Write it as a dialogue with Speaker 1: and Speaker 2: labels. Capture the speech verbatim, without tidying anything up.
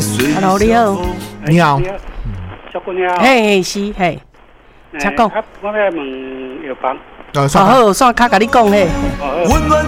Speaker 1: Hello， 你好。
Speaker 2: 你好。
Speaker 3: 小姑娘。
Speaker 1: 嘿，是嘿。请讲。
Speaker 3: 我要问药房。
Speaker 1: 好好，线卡甲你讲嘿。